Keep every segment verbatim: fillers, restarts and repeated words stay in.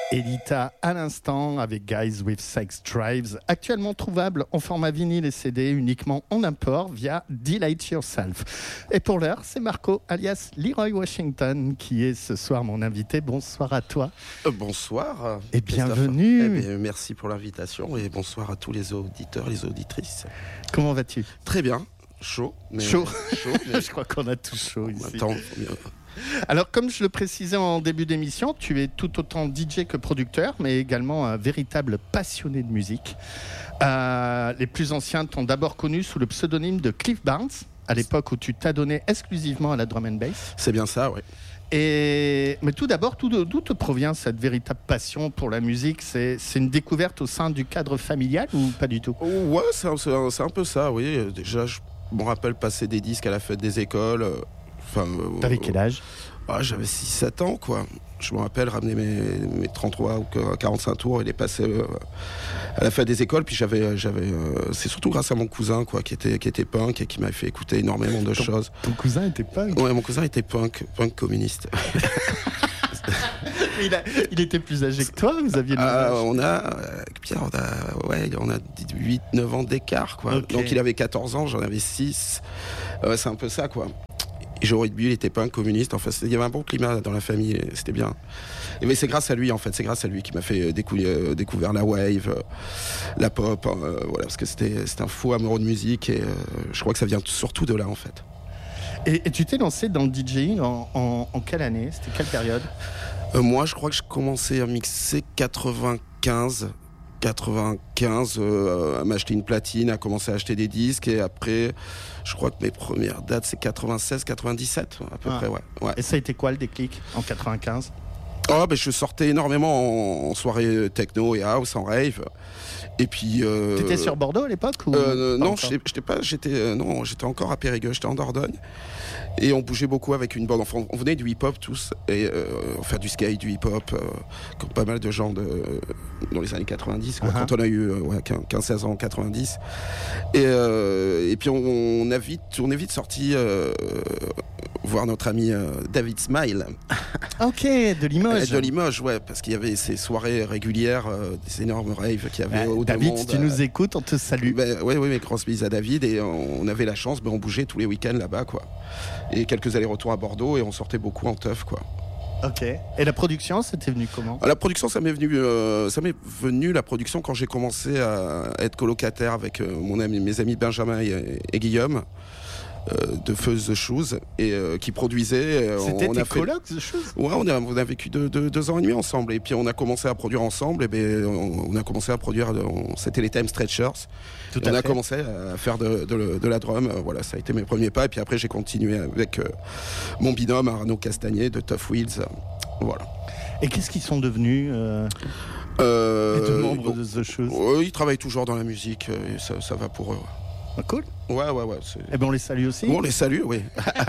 Elita à l'instant avec Guys with Sex Drives, actuellement trouvable en format vinyle et C D uniquement en import via Delight Yourself. Et pour l'heure, c'est Marco alias Leroy Washington qui est ce soir mon invité. Bonsoir à toi. Euh, bonsoir. Et bienvenue. Eh bien, merci pour l'invitation et bonsoir à tous les auditeurs, les auditrices. Comment vas-tu ? Très bien. Chaud. Mais chaud. chaud mais... Je crois qu'on a tous chaud ici. Attends, Alors, comme je le précisais en début d'émission, tu es tout autant D J que producteur, mais également un véritable passionné de musique. Euh, les plus anciens t'ont d'abord connu sous le pseudonyme de Cliff Barnes, à l'époque où tu t'adonnais exclusivement à la drum and bass. C'est bien ça, oui. Et... Mais tout d'abord, d'où te provient cette véritable passion pour la musique ? C'est, c'est une découverte au sein du cadre familial ou pas du tout ? Ouais, c'est un, c'est un, c'est un peu ça, oui. Déjà, je me rappelle passer des disques à la fête des écoles. Enfin, T'avais quel âge ? Ah, j'avais six sept ans, quoi. Je me rappelle ramener mes, mes trente-trois ou quarante-cinq tours et les passer euh, à la fête des écoles. Puis j'avais, j'avais, euh, c'est surtout grâce à mon cousin, quoi, qui était, qui était punk et qui m'avait fait écouter énormément de ton, choses. Ton cousin était punk ? Ouais, mon cousin était punk, punk communiste. il, a, il était plus âgé que toi, vous aviez le même âge ? euh, On a, avec Pierre, on a, ouais, on a huit neuf ans d'écart, quoi. Okay. Donc il avait quatorze ans, j'en avais six. Euh, c'est un peu ça, quoi. Et Jory de Bulle n'était pas un communiste. Enfin, il y avait un bon climat dans la famille. C'était bien. Et mais c'est grâce à lui, en fait. C'est grâce à lui qui m'a fait décou- euh, découvrir la wave, euh, la pop. Euh, voilà, parce que c'était, c'était un fou amoureux de musique. Et euh, je crois que ça vient surtout de là, en fait. Et, et tu t'es lancé dans le DJing en, en, en quelle année ? C'était quelle période ? euh, Moi, je crois que je commençais à mixer quatre-vingt-quinze. quatre-vingt-quinze, euh, à m'acheter une platine, à commencer à acheter des disques, et après, je crois que mes premières dates, c'est quatre-vingt-seize quatre-vingt-dix-sept, à peu ah. près, ouais. ouais. Et ça a été quoi le déclic en quatre-vingt-quinze ? Oh, ben, je sortais énormément en, en soirée techno et house, en rave. Et puis. Euh, T'étais sur Bordeaux à l'époque ou euh, Non, j'étais, j'étais pas. J'étais euh, non, j'étais encore à Périgueux. J'étais en Dordogne. Et on bougeait beaucoup avec une bande. Enfin, on venait du hip-hop tous, et euh, faire du skate, du hip-hop, euh, comme pas mal de gens de, euh, dans les années quatre-vingt-dix, quoi, uh-huh. Quand on a eu euh, ouais, quinze seize ans, quatre-vingt-dix. Et, euh, et puis on, on, a vite, on est vite sorti euh, voir notre ami euh, David Smile. Ok, de Limoges. De Limoges, ouais, parce qu'il y avait ces soirées régulières, euh, des énormes raves qu'il y avait euh, au David, monde. si tu nous écoutes, on te salue. Ben, oui, oui, mais grosse bise à David, et on, on avait la chance, ben, on bougeait tous les week-ends là-bas, quoi. Et quelques allers-retours à Bordeaux, et on sortait beaucoup en teuf, quoi. Ok. Et la production, c'était venu comment ? La production, ça m'est venu, euh, ça m'est venu la production quand j'ai commencé à être colocataire avec euh, mon ami, mes amis Benjamin et, et Guillaume. Euh, de Fuzz The Shoes et euh, qui produisait. Euh, C'était on tes a fait... colocs The Shoes ? Ouais, on a, on a vécu deux, deux, deux ans et demi ensemble, et puis on a commencé à produire ensemble. Et ben on, on a commencé à produire. On, c'était les Time Stretchers. Tout et à on fait. a commencé à faire de, de, de la drum. Voilà, ça a été mes premiers pas. Et puis après, j'ai continué avec euh, mon binôme Arnaud Castagnier de Tough Wheels. Voilà. Et qu'est-ce qu'ils sont devenus euh... Euh, les deux membres de The Shoes ? euh, Ils travaillent toujours dans la musique, et ça, ça va pour eux. Ah, cool. Ouais, ouais, ouais. C'est... Eh ben on les salue aussi. On les salue, oui.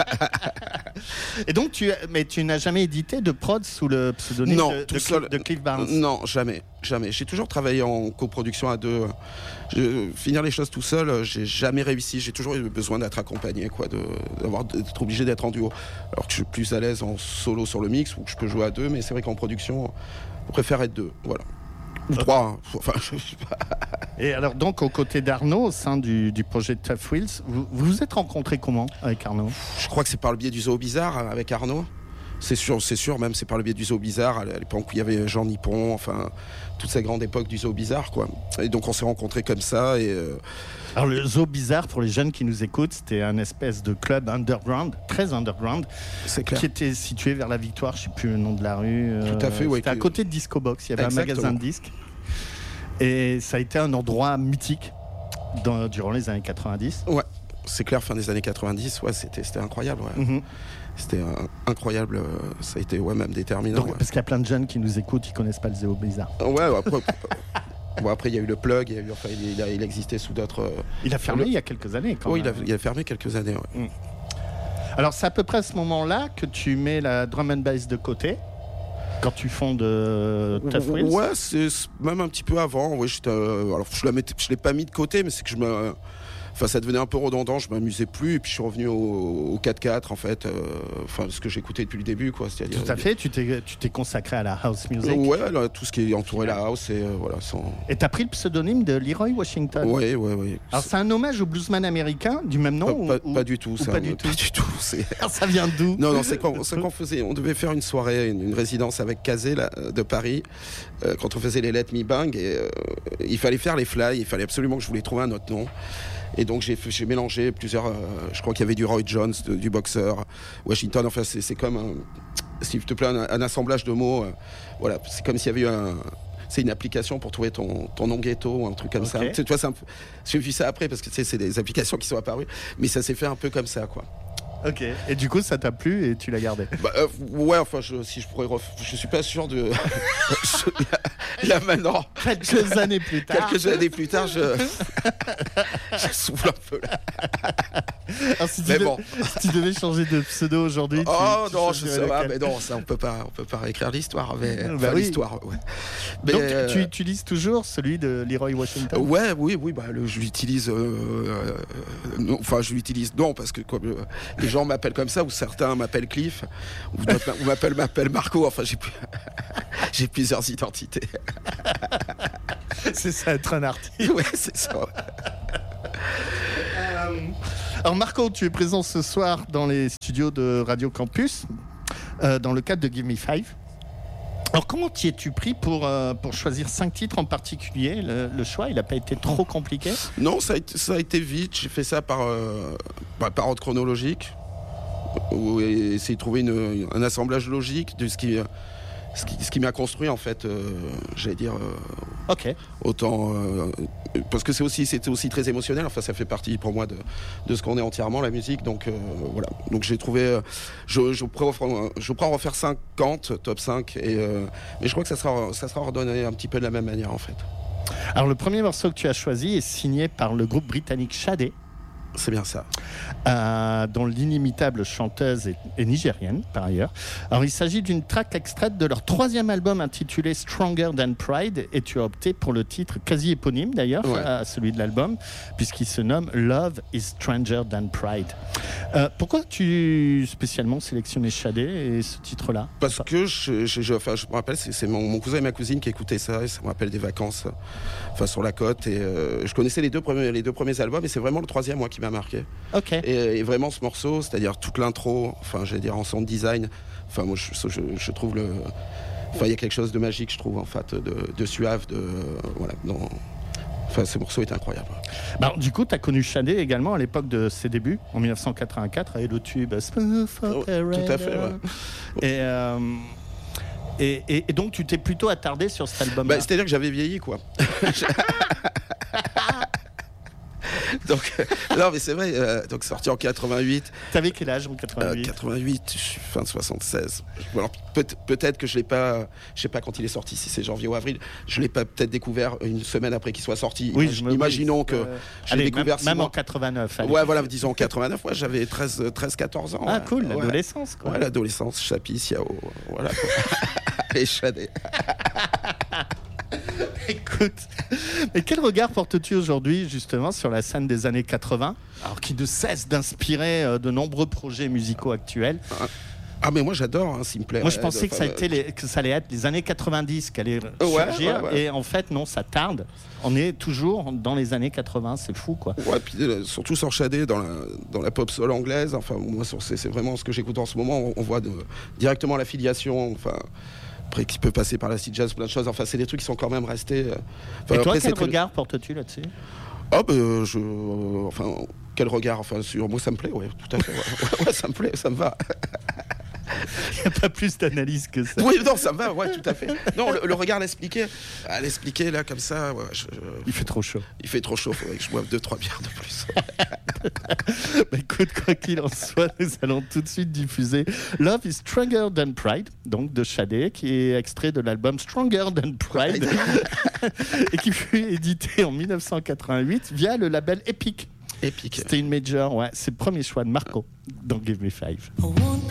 Et donc, tu, mais tu n'as jamais édité de prod sous le pseudonyme non, de, tout de, seul. de Cliff Barnes ? Non, jamais, jamais. J'ai toujours travaillé en coproduction à deux. Je, finir les choses tout seul, j'ai jamais réussi. J'ai toujours eu besoin d'être accompagné, quoi, de, d'avoir, d'être obligé d'être en duo. Alors que je suis plus à l'aise en solo sur le mix, où je peux jouer à deux, mais c'est vrai qu'en production, je préfère être deux, voilà. Ou okay. trois, hein. Enfin, je sais pas. Et alors donc aux côtés d'Arnaud, au sein du, du projet Tough Wheels, vous vous, vous êtes rencontrés comment avec Arnaud ? Je crois que c'est par le biais du Zoo Bizarre avec Arnaud. C'est sûr, c'est sûr, même c'est par le biais du Zoo Bizarre, à l'époque où il y avait Jean Nippon, enfin, toute cette grande époque du Zoo Bizarre, quoi. Et donc on s'est rencontrés comme ça, et... Euh... Alors le Zoo Bizarre, pour les jeunes qui nous écoutent, c'était un espèce de club underground, très underground, c'est clair. Qui était situé vers la Victoire, je ne sais plus le nom de la rue. Euh, Tout à fait, oui. C'était à côté de Disco Box, il y avait Exactement. un magasin de disques. Et ça a été un endroit mythique dans, durant les années quatre-vingt-dix. Ouais, c'est clair, fin des années quatre-vingt-dix, ouais, c'était, c'était incroyable, ouais. Mm-hmm. C'était euh, incroyable, ça a été ouais, même déterminant. Donc, ouais. Parce qu'il y a plein de jeunes qui nous écoutent, ils connaissent pas le Zoo Bizarre. Ouais, ouais après, bon, après il y a eu le plug, il, y a eu, enfin, il, a, il existait sous d'autres... Euh, il a fermé le... il y a quelques années quand oui, même. Oui, il, il a fermé quelques années, ouais. Mm. Alors c'est à peu près à ce moment-là que tu mets la drum and bass de côté quand tu fondes euh, Tough Wheels. Ouais, c'est même un petit peu avant. Ouais, euh, alors je ne l'ai pas mis de côté, mais c'est que je me... enfin, ça devenait un peu redondant, je m'amusais plus, et puis je suis revenu au, au quatre quatre en fait, euh, enfin ce que j'écoutais depuis le début, quoi. C'est-à-dire, Tout à fait, tu t'es, tu t'es consacré à la house music. Ouais, là, tout ce qui entourait la house, et euh, voilà. Sans... Et t'as pris le pseudonyme de Leroy Washington. Ouais, ouais, ouais. Alors c'est un hommage au bluesman américain du même nom Pas, ou, pas, ou... pas du tout, ça. Pas du tout. Pas du tout. C'est... Alors, ça vient d'où? Non, non, c'est quand, c'est quand on faisait, on devait faire une soirée, une, une résidence avec Kazé là, de Paris, euh, quand on faisait les Let Me Bang, et euh, il fallait faire les fly, il fallait absolument que je voulais trouver un autre nom. Et donc j'ai, j'ai mélangé plusieurs, euh, je crois qu'il y avait du Roy Jones, de, du boxeur, Washington, enfin c'est, c'est comme, un, s'il te plaît, un, un assemblage de mots, euh, voilà, c'est comme s'il y avait eu un... C'est une application pour trouver ton, ton nom ghetto ou un truc comme okay. ça. Tu vois, c'est un peu... J'ai vu ça après parce que tu sais, c'est des applications qui sont apparues, mais ça s'est fait un peu comme ça, quoi. Ok. Et du coup, ça t'a plu et tu l'as gardé? Bah, euh, ouais, enfin, je, si je pourrais, ref... je suis pas sûr de. là, là maintenant. Quelques années plus tard. Quelques années plus tard, je. je souffle un peu là. Alors, si, tu mais de... bon. si tu devais changer de pseudo aujourd'hui. Oh tu, non, tu je sais pas, mais non, ça on peut pas, on peut pas réécrire l'histoire, mais bah enfin, oui. l'histoire, ouais. Mais donc euh... tu utilises toujours celui de Leroy Washington? Ouais, oui, oui, bah le, je l'utilise. Euh, euh, non, enfin, je l'utilise non parce que comme, euh, les gens m'appellent comme ça, ou certains m'appellent Cliff, ou, ou m'appellent, m'appellent Marco. Enfin, j'ai, plus... j'ai plusieurs identités. C'est ça, être un artiste. Ouais, c'est ça. euh, alors Marco, tu es présent ce soir dans les studios de Radio Campus, euh, dans le cadre de Give Me Five. Alors comment t'y es-tu pris pour, euh, pour choisir cinq titres en particulier? Le, le choix, il n'a pas été trop compliqué? Non, ça a été, ça a été vite. J'ai fait ça par, euh, bah, par ordre chronologique. Ou essayer de trouver une, un assemblage logique de ce qui, ce qui, ce qui m'a construit en fait, euh, j'allais dire, euh, okay. autant, euh, parce que c'est aussi, c'était aussi très émotionnel, enfin ça fait partie pour moi de, de ce qu'on est entièrement, la musique, donc euh, voilà, donc j'ai trouvé, euh, je, je, pourrais refaire, je pourrais en refaire cinquante, top cinq, et, euh, mais je crois que ça sera, ça sera ordonné un petit peu de la même manière en fait. Alors le premier morceau que tu as choisi est signé par le groupe britannique Sade. C'est bien ça. Euh, dont l'inimitable chanteuse est, est nigérienne, par ailleurs. Alors, il s'agit d'une track extraite de leur troisième album intitulé Stronger Than Pride, et tu as opté pour le titre quasi éponyme, d'ailleurs, ouais. à celui de l'album, puisqu'il se nomme Love is Stranger Than Pride. Euh, pourquoi tu spécialement sélectionné Sade et ce titre-là? Parce que je, je, je, enfin, je me rappelle, c'est, c'est mon, mon cousin et ma cousine qui écoutaient ça, et ça me rappelle des vacances enfin, sur la côte, et euh, je connaissais les deux, premiers, les deux premiers albums, et c'est vraiment le troisième, moi, qui m'a marqué. Okay. Et, et vraiment ce morceau, c'est-à-dire toute l'intro, enfin j'allais dire en sound design, enfin moi je, je, je trouve le, enfin il y a quelque chose de magique, je trouve en fait, de, de suave, de voilà, non, enfin ce morceau est incroyable. Bah, du coup, tu as connu Sade également à l'époque de ses débuts en dix-neuf cent quatre-vingt-quatre avec le tube Smooth Operator. Tout à fait. Ouais. Et euh... Et, et, et donc tu t'es plutôt attardé sur cet album-là. Bah, c'est-à-dire que j'avais vieilli quoi. Donc, euh, non mais c'est vrai, euh, donc sorti en quatre-vingt-huit. T'avais quel âge en quatre-vingt-huit? euh, quatre-vingt-huit, je suis fin de soixante-seize. Alors peut- peut-être que je l'ai pas, je sais pas quand il est sorti, si c'est janvier ou avril, je l'ai pas peut-être découvert une semaine après qu'il soit sorti. Oui, Imag- je me imaginons que euh... je allez, l'ai découvert même, même en quatre-vingt-neuf. Allez. Ouais, voilà, disons en quatre-vingt-neuf, ouais, j'avais treize quatorze ans. Ah ouais. cool, ouais. l'adolescence quoi. Ouais, l'adolescence, Chapi, Siao, voilà quoi. Et Sade. Écoute, mais quel regard portes-tu aujourd'hui justement sur la scène des années quatre-vingts, alors qui ne cesse d'inspirer euh, de nombreux projets musicaux actuels? Ah mais moi j'adore, hein, s'il me plaît. Moi je pensais euh, que, ça a été les, que ça allait être les années quatre-vingt-dix qui allaient ouais, surgir, ouais, ouais. et en fait non, ça tarde. On est toujours dans les années quatre-vingts, c'est fou quoi. Ouais, puis euh, surtout sur Sade, dans la, dans la pop soul anglaise, enfin moi c'est, c'est vraiment ce que j'écoute en ce moment, on, on voit de, directement l'affiliation, enfin... Après, qui peut passer par la sea jazz, plein de choses. Enfin, c'est des trucs qui sont quand même restés. Enfin, et toi, après, quel très... regard portes-tu là-dessus? Oh, ben, je. Euh, enfin, quel regard? Enfin, sur moi, ça me plaît, ouais, tout à fait. Ouais, ouais, ça me plaît, ça me va. Il n'y a pas plus d'analyse que ça. Oui, non, ça me va, ouais, tout à fait. Non, le, le regard l'expliquer. À l'expliquer, là, comme ça. Ouais, je, je... Il fait trop chaud. Il fait trop chaud, il faudrait que je boive deux, trois bières de plus. Bah, écoute, quoi qu'il en soit, nous allons tout de suite diffuser Love is Stronger Than Pride, donc de Sade, qui est extrait de l'album Stronger Than Pride, et qui fut édité en dix-neuf cent quatre-vingt-huit via le label Epic. Epic. C'était une major, ouais. C'est le premier choix de Marco dans Give Me Five.